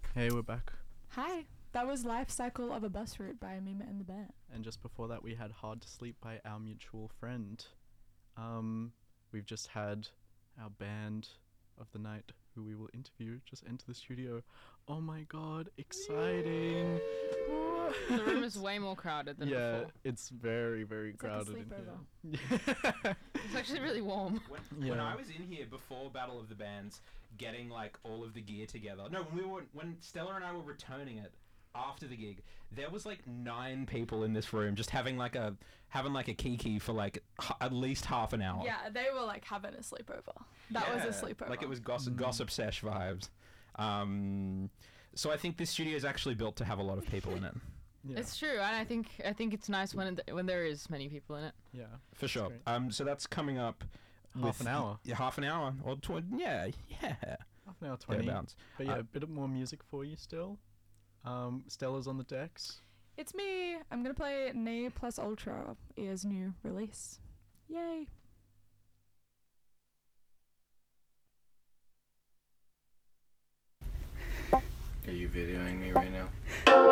Hey, we're back. Hi, that was Life Cycle of a Bus Route by Mima and the Band. And just before that, we had Hard to Sleep by our mutual friend. We've just had our band of the night, who we will interview, just enter the studio. Oh my god, exciting! The room is way more crowded than before. It's very, very It's like a crowded in sleepover. here. It's actually really warm. When I was in here before Battle of the Bands, getting like all of the gear together. No, when Stella and I were returning it after the gig, there was like 9 people in this room just having like a kiki for like at least half an hour. Yeah, they were like having a sleepover. That was a sleepover. Like it was gossip sesh vibes. So I think this studio is actually built to have a lot of people in it. Yeah. It's true, and I think it's nice when there is many people in it. Yeah, For sure. great. So that's coming up. Half an hour. Yeah, half an hour or yeah. Half an hour 20. Thereabouts. But yeah, a bit of more music for you still. Stella's on the decks. It's me. I'm gonna play Ne Plus Ultra, Ear's new release. Yay! Are you videoing me right now?